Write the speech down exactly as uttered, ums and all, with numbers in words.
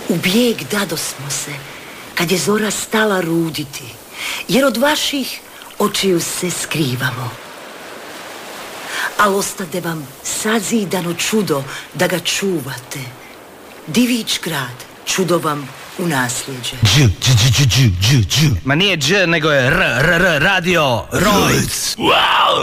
U bijeg dadosmo se, kad je zora stala ruditi, jer od vaših očiju se skrivamo. Al ostade vam sazidano čudo da ga čuvate. Divić grad, čudo vam u nasljeđe. Dž, dž, dž, dž, dž, dž. Ma nije dž, nego je r, r, r, radio Rojc. Wow!